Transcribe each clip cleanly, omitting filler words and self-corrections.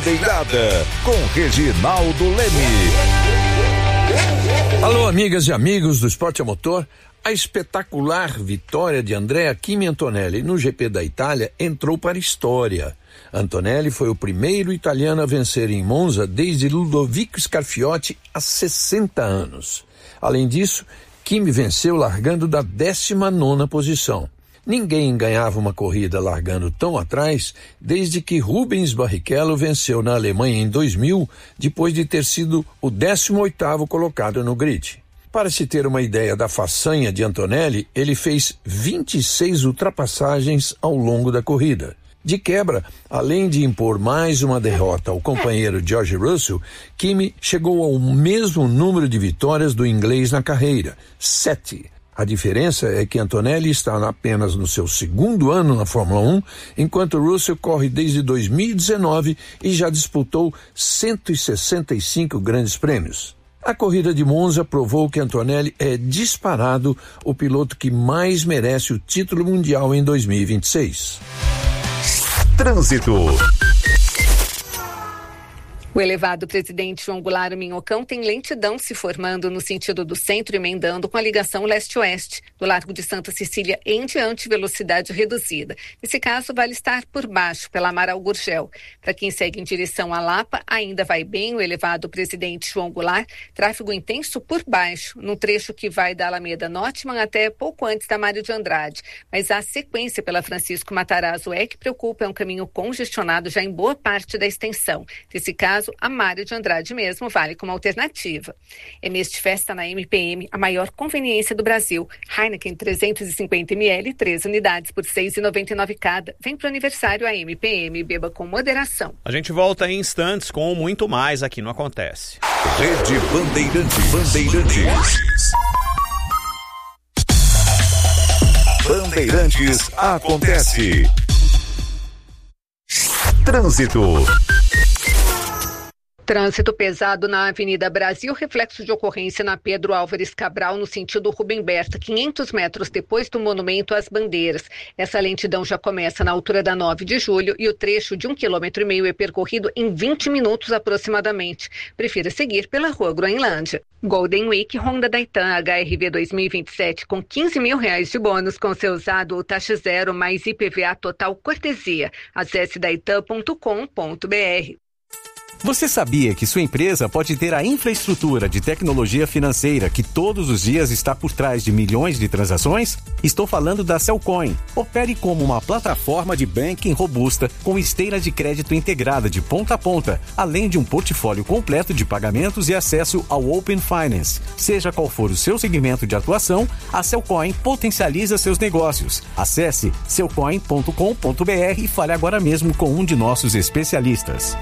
Bandeirada, com Reginaldo Leme. Alô, amigas e amigos do Esporte a Motor. A espetacular vitória de Andrea Kimi Antonelli no GP da Itália entrou para a história. Antonelli foi o primeiro italiano a vencer em Monza desde Ludovico Scarfiotti há 60 anos. Além disso, Kimi venceu largando da 19ª posição. Ninguém ganhava uma corrida largando tão atrás desde que Rubens Barrichello venceu na Alemanha em 2000, depois de ter sido o 18º colocado no grid. Para se ter uma ideia da façanha de Antonelli, ele fez 26 ultrapassagens ao longo da corrida. De quebra, além de impor mais uma derrota ao companheiro George Russell, Kimi chegou ao mesmo número de vitórias do inglês na carreira, 7. A diferença é que Antonelli está apenas no seu 2º ano na Fórmula 1, enquanto Russell corre desde 2019 e já disputou 165 grandes prêmios. A corrida de Monza provou que Antonelli é disparado o piloto que mais merece o título mundial em 2026. Trânsito. O elevado Presidente João Goulart Minhocão tem lentidão se formando no sentido do centro, emendando com a ligação leste-oeste, do Largo de Santa Cecília em diante, velocidade reduzida. Nesse caso, vale estar por baixo, pela Amaral Gurgel. Para quem segue em direção à Lapa, ainda vai bem o elevado Presidente João Goulart, tráfego intenso por baixo, num trecho que vai da Alameda Notman até pouco antes da Mário de Andrade. Mas a sequência pela Francisco Matarazzo é que preocupa, é um caminho congestionado já em boa parte da extensão. Nesse caso, a Mário de Andrade mesmo vale como alternativa. É mês de festa na MPM, a maior conveniência do Brasil. Heineken 350 ml, 3 unidades por R$ 6,99 cada. Vem pro aniversário a MPM, beba com moderação. A gente volta em instantes com muito mais aqui no Acontece. Rede Bandeirantes. Bandeirantes acontece. Trânsito. Trânsito pesado na Avenida Brasil, reflexo de ocorrência na Pedro Álvares Cabral, no sentido Rubem Berta, 500 metros depois do Monumento às Bandeiras. Essa lentidão já começa na altura da 9 de julho e o trecho de 1,5 km é percorrido em 20 minutos aproximadamente. Prefira seguir pela Rua Groenlândia. Golden Week Honda Dayton HRV 2027 com R$15 mil de bônus com seu usado ou taxa zero mais IPVA total cortesia. Acesse dayton.com.br. Você sabia que sua empresa pode ter a infraestrutura de tecnologia financeira que todos os dias está por trás de milhões de transações? Estou falando da Cellcoin. Opere como uma plataforma de banking robusta com esteira de crédito integrada de ponta a ponta, além de um portfólio completo de pagamentos e acesso ao Open Finance. Seja qual for o seu segmento de atuação, a Cellcoin potencializa seus negócios. Acesse cellcoin.com.br e fale agora mesmo com um de nossos especialistas.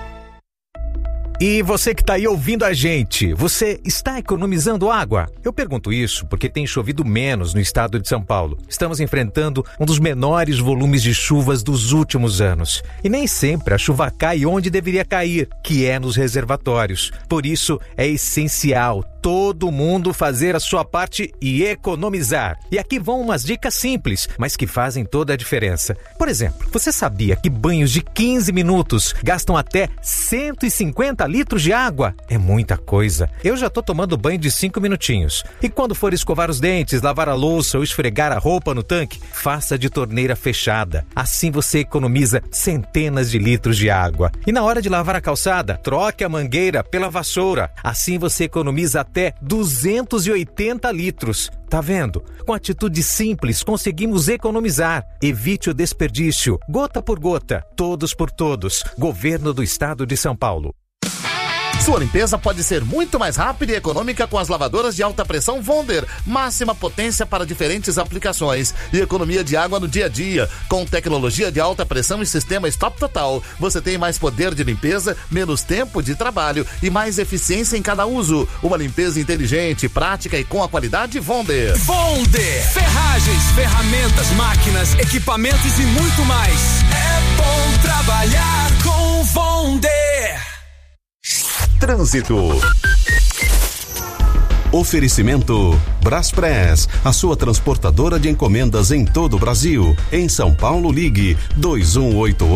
E você que está aí ouvindo a gente, você está economizando água? Eu pergunto isso porque tem chovido menos no estado de São Paulo. Estamos enfrentando um dos menores volumes de chuvas dos últimos anos. E nem sempre a chuva cai onde deveria cair, que é nos reservatórios. Por isso, é essencial todo mundo fazer a sua parte e economizar. E aqui vão umas dicas simples, mas que fazem toda a diferença. Por exemplo, você sabia que banhos de 15 minutos gastam até 150 litros de água? É muita coisa. Eu já tô tomando banho de 5 minutinhos. E quando for escovar os dentes, lavar a louça ou esfregar a roupa no tanque, faça de torneira fechada. Assim você economiza centenas de litros de água. E na hora de lavar a calçada, troque a mangueira pela vassoura. Assim você economiza até 280 litros. Tá vendo? Com atitude simples, conseguimos economizar. Evite o desperdício. Gota por gota. Todos por todos. Governo do Estado de São Paulo. Sua limpeza pode ser muito mais rápida e econômica com as lavadoras de alta pressão Wonder. Máxima potência para diferentes aplicações e economia de água no dia a dia. Com tecnologia de alta pressão e sistema Stop Total, você tem mais poder de limpeza, menos tempo de trabalho e mais eficiência em cada uso. Uma limpeza inteligente, prática e com a qualidade Wonder. Wonder! Ferragens, ferramentas, máquinas, equipamentos e muito mais. É bom trabalhar com Wonder! Trânsito. Oferecimento Braspress, a sua transportadora de encomendas em todo o Brasil. Em São Paulo, ligue 2188